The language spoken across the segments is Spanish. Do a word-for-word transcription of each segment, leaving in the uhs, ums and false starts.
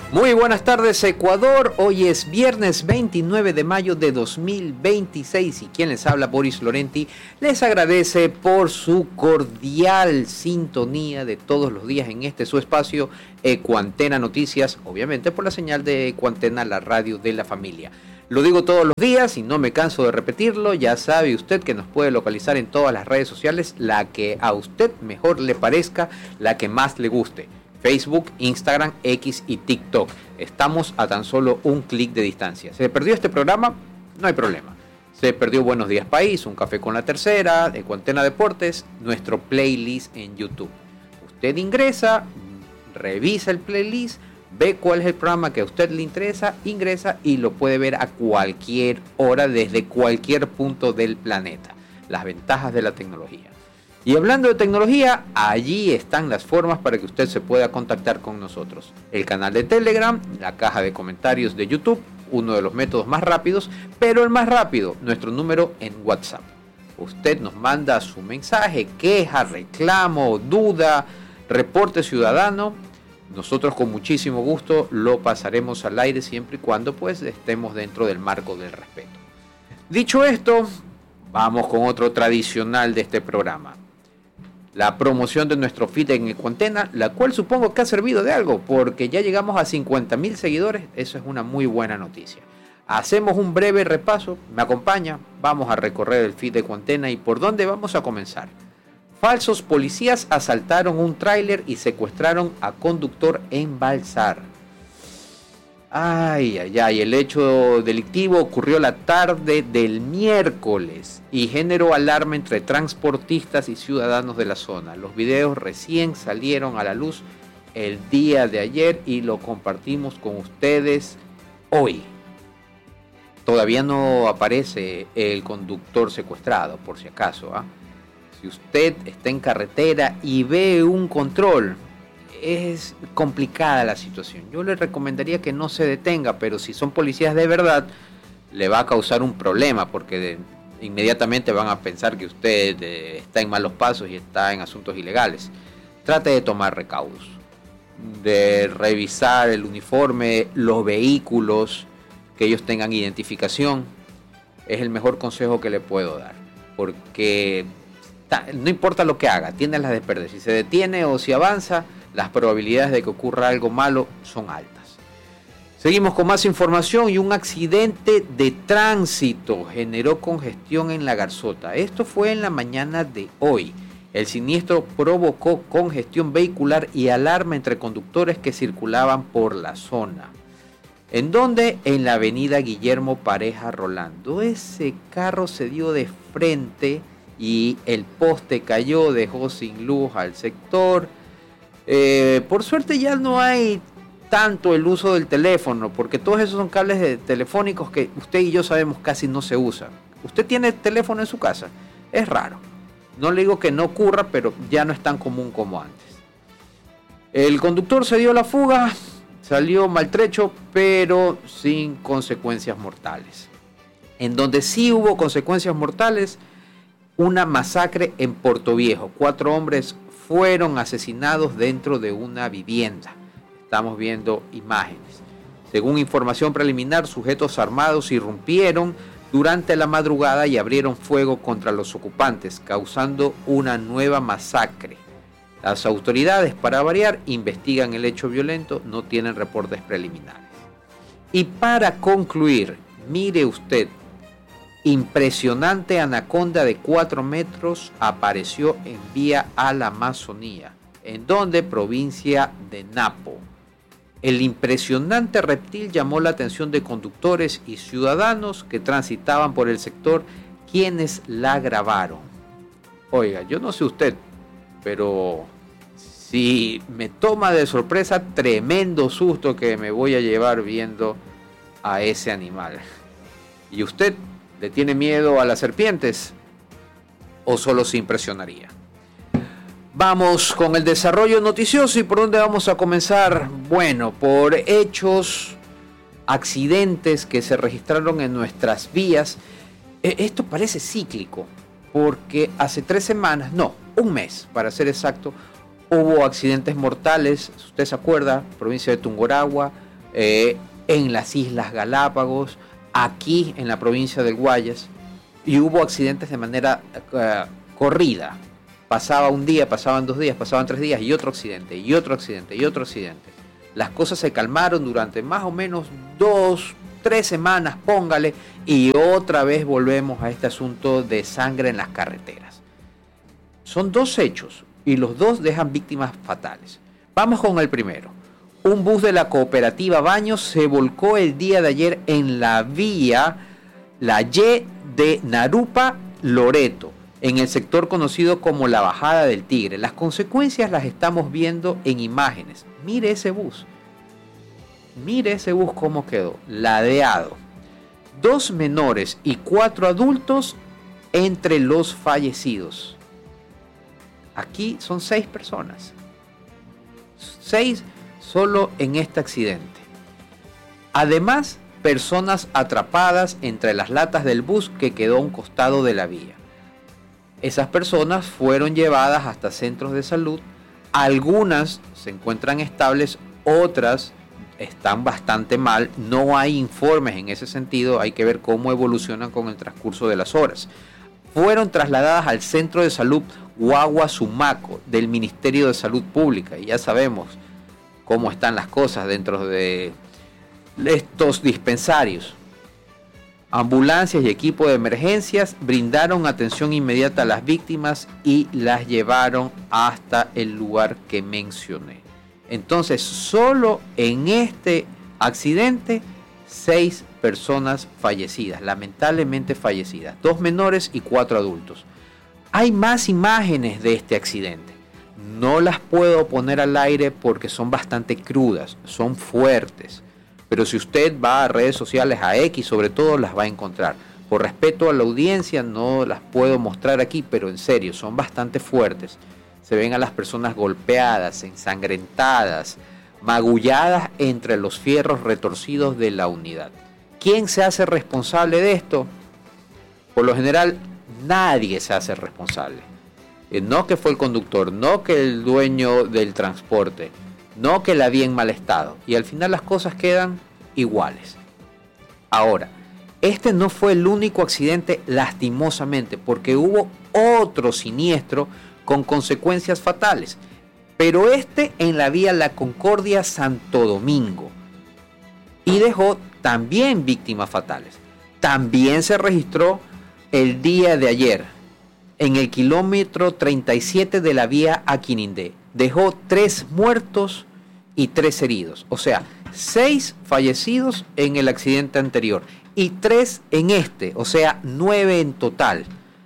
Muy buenas tardes, Ecuador. Hoy es viernes veintinueve de mayo de dos mil veintiséis y quien les habla, Boris Lorenti, les agradece por su cordial sintonía de todos los días en este su espacio Ecuantena Noticias, obviamente por la señal de Ecuantena, la radio de la familia. Lo digo todos los días y no me canso de repetirlo. Ya sabe usted que nos puede localizar en todas las redes sociales, la que a usted mejor le parezca, la que más le guste. Facebook, Instagram, X y TikTok. Estamos a tan solo un clic de distancia. ¿Se perdió este programa? No hay problema. Se perdió Buenos Días País, Un Café con la Tercera, Ecuantena Deportes, nuestro playlist en YouTube. Usted ingresa, revisa el playlist, ve cuál es el programa que a usted le interesa, ingresa y lo puede ver a cualquier hora desde cualquier punto del planeta. Las ventajas de la tecnología. Y hablando de tecnología, allí están las formas para que usted se pueda contactar con nosotros. El canal de Telegram, la caja de comentarios de YouTube, uno de los métodos más rápidos, pero el más rápido, nuestro número en WhatsApp. Usted nos manda su mensaje, queja, reclamo, duda, reporte ciudadano. Nosotros con muchísimo gusto lo pasaremos al aire siempre y cuando pues estemos dentro del marco del respeto. Dicho esto, vamos con otro tradicional de este programa. La promoción de nuestro feed en Ecuantena, la cual supongo que ha servido de algo, porque ya llegamos a cincuenta mil seguidores, eso es una muy buena noticia. Hacemos un breve repaso, me acompaña, vamos a recorrer el feed de Ecuantena y por dónde vamos a comenzar. Falsos policías asaltaron un tráiler y secuestraron a conductor en Balsar. Ay, ay, ay, el hecho delictivo ocurrió la tarde del miércoles y generó alarma entre transportistas y ciudadanos de la zona. Los videos recién salieron a la luz el día de ayer y lo compartimos con ustedes hoy. Todavía no aparece el conductor secuestrado, por si acaso, ¿eh? Si usted está en carretera y ve un control, es complicada la situación. Yo le recomendaría que no se detenga, pero si son policías de verdad, le va a causar un problema porque de, inmediatamente van a pensar que usted eh, está en malos pasos y está en asuntos ilegales. Trate de tomar recaudos, de revisar el uniforme, los vehículos, que ellos tengan identificación. Es el mejor consejo que le puedo dar, porque no importa lo que haga, tiene las de perder. Si se detiene o si avanza, las probabilidades de que ocurra algo malo son altas. Seguimos con más información y un accidente de tránsito generó congestión en La Garzota. Esto fue en la mañana de hoy. El siniestro provocó congestión vehicular y alarma entre conductores que circulaban por la zona. ¿En dónde? En la avenida Guillermo Pareja Rolando. Ese carro se dio de frente y el poste cayó, dejó sin luz al sector. Eh, por suerte ya no hay tanto el uso del teléfono, porque todos esos son cables de, telefónicos que usted y yo sabemos casi no se usan. ¿Usted tiene teléfono en su casa? Es raro. No le digo que no ocurra, pero ya no es tan común como antes. El conductor se dio la fuga, salió maltrecho, pero sin consecuencias mortales. En donde sí hubo consecuencias mortales, una masacre en Portoviejo. Cuatro hombres fueron asesinados dentro de una vivienda. Estamos viendo imágenes. Según información preliminar, sujetos armados irrumpieron durante la madrugada y abrieron fuego contra los ocupantes, causando una nueva masacre. Las autoridades, para variar, investigan el hecho violento, no tienen reportes preliminares. Y para concluir, mire usted, impresionante anaconda de cuatro metros apareció en vía a la Amazonía. ¿En donde? Provincia de Napo. El impresionante reptil llamó la atención de conductores y ciudadanos que transitaban por el sector, quienes la grabaron. Oiga, yo no sé usted, pero si me toma de sorpresa, tremendo susto que me voy a llevar viendo a ese animal. ¿Y usted le tiene miedo a las serpientes o solo se impresionaría? Vamos con el desarrollo noticioso. ¿Y por dónde vamos a comenzar? Bueno, por hechos, accidentes que se registraron en nuestras vías. Esto parece cíclico, porque hace tres semanas, no, un mes para ser exacto, hubo accidentes mortales. Usted se acuerda, provincia de Tungurahua, eh, en las Islas Galápagos, aquí en la provincia del Guayas, y hubo accidentes de manera uh, corrida. Pasaba un día, pasaban dos días, pasaban tres días y otro accidente, y otro accidente, y otro accidente. Las cosas se calmaron durante más o menos dos, tres semanas, póngale, y otra vez volvemos a este asunto de sangre en las carreteras. Son dos hechos y los dos dejan víctimas fatales. Vamos con el primero. Un bus de la cooperativa Baños se volcó el día de ayer en la vía La Y de Narupa, Loreto, en el sector conocido como la Bajada del Tigre. Las consecuencias las estamos viendo en imágenes. Mire ese bus. Mire ese bus cómo quedó. Ladeado. Dos menores y cuatro adultos entre los fallecidos. Aquí son seis personas. Seis solo en este accidente. Además, personas atrapadas entre las latas del bus que quedó a un costado de la vía. Esas personas fueron llevadas hasta centros de salud. Algunas se encuentran estables, otras están bastante mal. No hay informes en ese sentido, hay que ver cómo evolucionan con el transcurso de las horas. Fueron trasladadas al Centro de Salud Guaguasumaco del Ministerio de Salud Pública, y ya sabemos cómo están las cosas dentro de estos dispensarios. Ambulancias y equipo de emergencias brindaron atención inmediata a las víctimas y las llevaron hasta el lugar que mencioné. Entonces, solo en este accidente, seis personas fallecidas, lamentablemente fallecidas, dos menores y cuatro adultos. Hay más imágenes de este accidente. No las puedo poner al aire porque son bastante crudas, son fuertes. Pero si usted va a redes sociales, a X sobre todo, las va a encontrar. Por respeto a la audiencia no las puedo mostrar aquí, pero en serio, son bastante fuertes. Se ven a las personas golpeadas, ensangrentadas, magulladas entre los fierros retorcidos de la unidad. ¿Quién se hace responsable de esto? Por lo general, nadie se hace responsable. Eh, no que fue el conductor, no que el dueño del transporte, no que la vía en mal estado. Y al final las cosas quedan iguales. Ahora, este no fue el único accidente, lastimosamente, porque hubo otro siniestro con consecuencias fatales. Pero este en la vía La Concordia Santo Domingo. Y dejó también víctimas fatales. También se registró el día de ayer en el kilómetro treinta y siete de la vía Aquinindé. Dejó tres muertos y tres heridos. O sea, seis fallecidos en el accidente anterior y tres en este. O sea, nueve en total.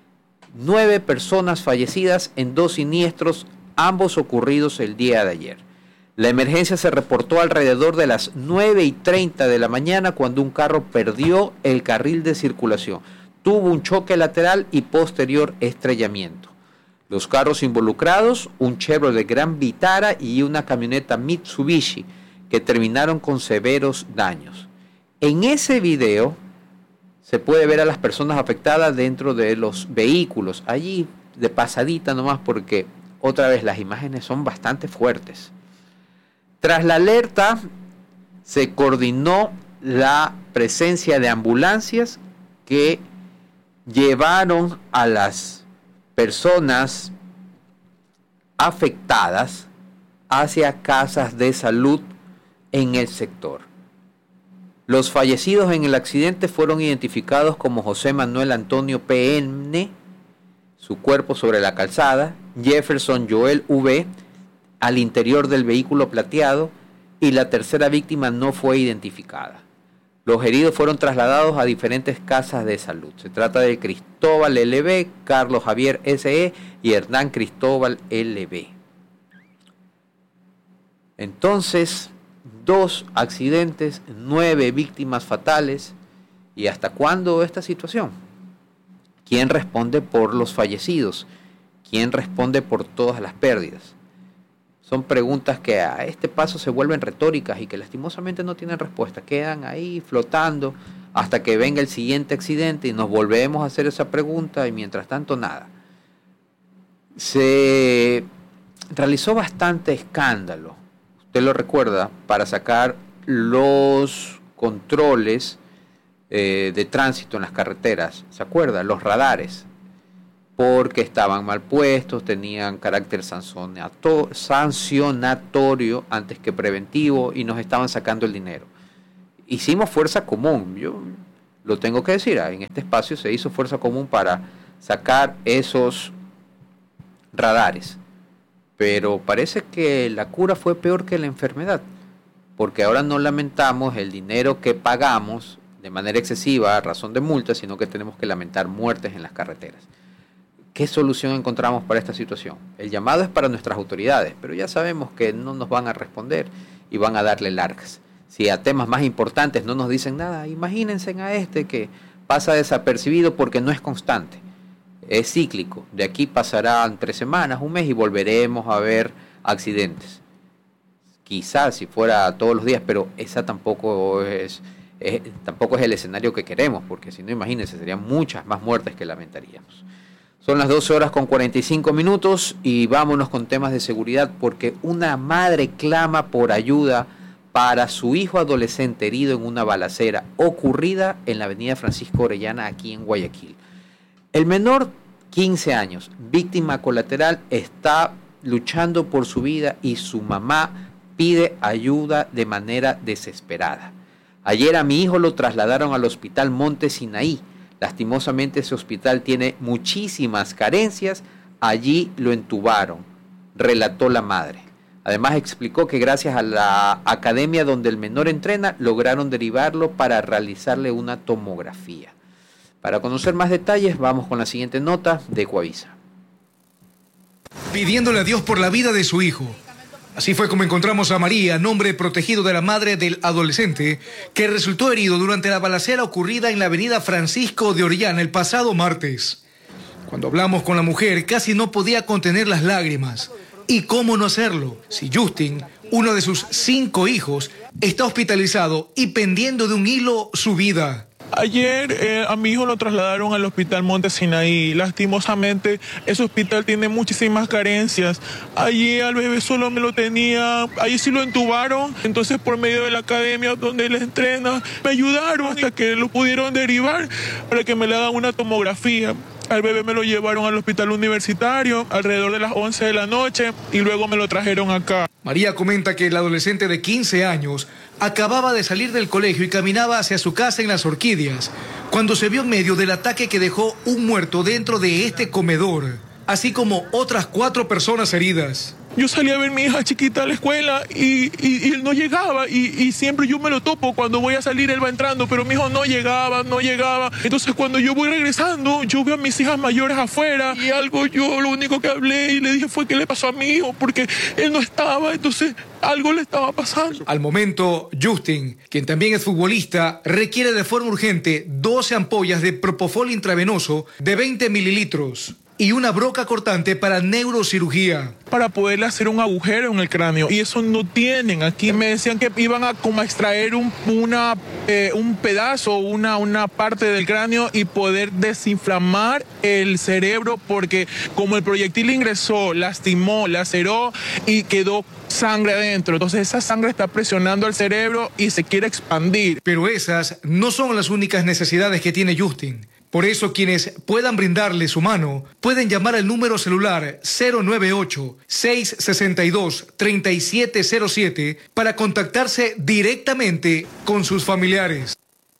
Nueve personas fallecidas en dos siniestros, ambos ocurridos el día de ayer. La emergencia se reportó alrededor de las nueve y treinta de la mañana cuando un carro perdió el carril de circulación. Tuvo un choque lateral y posterior estrellamiento. Los carros involucrados, un Chevrolet Gran Vitara y una camioneta Mitsubishi, que terminaron con severos daños. En ese video se puede ver a las personas afectadas dentro de los vehículos, allí de pasadita nomás, porque otra vez las imágenes son bastante fuertes. Tras la alerta se coordinó la presencia de ambulancias que llevaron a las personas afectadas hacia casas de salud en el sector. Los fallecidos en el accidente fueron identificados como José Manuel Antonio P N, su cuerpo sobre la calzada, Jefferson Joel V, al interior del vehículo plateado, y la tercera víctima no fue identificada. Los heridos fueron trasladados a diferentes casas de salud. Se trata de Cristóbal L B, Carlos Javier S E y Hernán Cristóbal L B. Entonces, dos accidentes, nueve víctimas fatales. ¿Y hasta cuándo esta situación? ¿Quién responde por los fallecidos? ¿Quién responde por todas las pérdidas? Son preguntas que a este paso se vuelven retóricas y que lastimosamente no tienen respuesta. Quedan ahí flotando hasta que venga el siguiente accidente y nos volvemos a hacer esa pregunta y mientras tanto nada. Se realizó bastante escándalo, usted lo recuerda, para sacar los controles eh, de tránsito en las carreteras, ¿se acuerda? Los radares, porque estaban mal puestos, tenían carácter sancionatorio antes que preventivo y nos estaban sacando el dinero. Hicimos fuerza común, yo lo tengo que decir, en este espacio se hizo fuerza común para sacar esos radares, pero parece que la cura fue peor que la enfermedad, porque ahora no lamentamos el dinero que pagamos de manera excesiva a razón de multas, sino que tenemos que lamentar muertes en las carreteras. ¿Qué solución encontramos para esta situación? El llamado es para nuestras autoridades, pero ya sabemos que no nos van a responder y van a darle largas. Si a temas más importantes no nos dicen nada, imagínense a este que pasa desapercibido porque no es constante, es cíclico. De aquí pasarán tres semanas, un mes y volveremos a ver accidentes. Quizás si fuera todos los días, pero esa tampoco es, es, tampoco es el escenario que queremos, porque si no, imagínense, serían muchas más muertes que lamentaríamos. Son las doce horas con cuarenta y cinco minutos y vámonos con temas de seguridad, porque una madre clama por ayuda para su hijo adolescente herido en una balacera ocurrida en la avenida Francisco Orellana, aquí en Guayaquil. El menor, quince años, víctima colateral, está luchando por su vida y su mamá pide ayuda de manera desesperada. Ayer a mi hijo lo trasladaron al hospital Monte Sinaí. Lastimosamente ese hospital tiene muchísimas carencias. Allí lo entubaron, relató la madre. Además explicó que gracias a la academia donde el menor entrena, lograron derivarlo para realizarle una tomografía. Para conocer más detalles, vamos con la siguiente nota de Coavisa. Pidiéndole a Dios por la vida de su hijo. Así fue como encontramos a María, nombre protegido de la madre del adolescente, que resultó herido durante la balacera ocurrida en la avenida Francisco de Orellana el pasado martes. Cuando hablamos con la mujer, casi no podía contener las lágrimas. ¿Y cómo no hacerlo? Si Justin, uno de sus cinco hijos, está hospitalizado y pendiendo de un hilo su vida. Ayer eh, a mi hijo lo trasladaron al hospital Monte Sinaí. Lastimosamente, ese hospital tiene muchísimas carencias. Allí al bebé solo me lo tenía, allí sí lo entubaron. Entonces, por medio de la academia donde él entrena, me ayudaron hasta que lo pudieron derivar para que me le hagan una tomografía. Al bebé me lo llevaron al hospital universitario alrededor de las once de la noche y luego me lo trajeron acá. María comenta que el adolescente de quince años acababa de salir del colegio y caminaba hacia su casa en Las Orquídeas cuando se vio en medio del ataque que dejó un muerto dentro de este comedor, así como otras cuatro personas heridas. Yo salí a ver a mi hija chiquita a la escuela y, y, y él no llegaba y, y siempre yo me lo topo, cuando voy a salir él va entrando, pero mi hijo no llegaba, no llegaba. Entonces cuando yo voy regresando, yo veo a mis hijas mayores afuera y algo yo lo único que hablé y le dije fue qué le pasó a mi hijo porque él no estaba, entonces algo le estaba pasando. Al momento, Justin, quien también es futbolista, requiere de forma urgente doce ampollas de propofol intravenoso de veinte mililitros. Y una broca cortante para neurocirugía. Para poderle hacer un agujero en el cráneo. Y eso no tienen aquí. Me decían que iban a como a extraer un, una, eh, un pedazo, una, una parte del cráneo y poder desinflamar el cerebro porque como el proyectil ingresó, lastimó, laceró y quedó sangre adentro. Entonces esa sangre está presionando al cerebro y se quiere expandir. Pero esas no son las únicas necesidades que tiene Justin. Por eso quienes puedan brindarle su mano pueden llamar al número celular cero nueve ocho, seis seis dos, tres siete cero siete para contactarse directamente con sus familiares.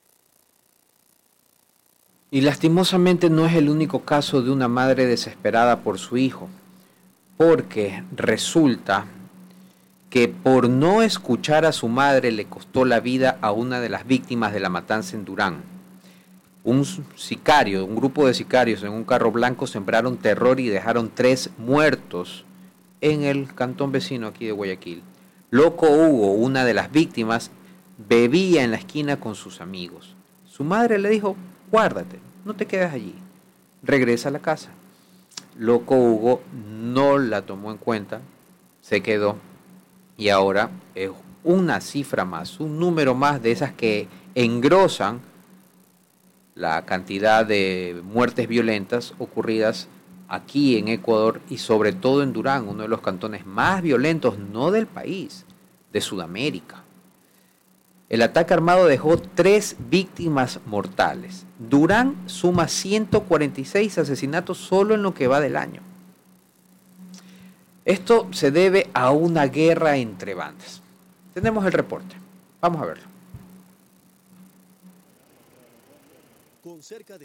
Y lastimosamente no es el único caso de una madre desesperada por su hijo, porque resulta que por no escuchar a su madre le costó la vida a una de las víctimas de la matanza en Durán. Un sicario, un grupo de sicarios en un carro blanco sembraron terror y dejaron tres muertos en el cantón vecino aquí de Guayaquil. Loco Hugo, una de las víctimas, bebía en la esquina con sus amigos. Su madre le dijo, guárdate, no te quedes allí, regresa a la casa. Loco Hugo no la tomó en cuenta, se quedó y ahora es una cifra más, un número más de esas que engrosan la cantidad de muertes violentas ocurridas aquí en Ecuador y sobre todo en Durán, uno de los cantones más violentos, no del país, de Sudamérica. El ataque armado dejó tres víctimas mortales. Durán suma ciento cuarenta y seis asesinatos solo en lo que va del año. Esto se debe a una guerra entre bandas. Tenemos el reporte. Vamos a verlo. Con cerca de